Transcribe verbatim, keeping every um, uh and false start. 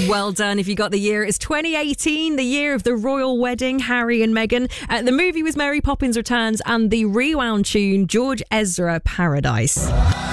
Well done if you got the year. It's twenty eighteen, the year of the royal wedding, Harry and Meghan. Uh, the movie was Mary Poppins Returns and the Rewound tune, George Ezra, Paradise.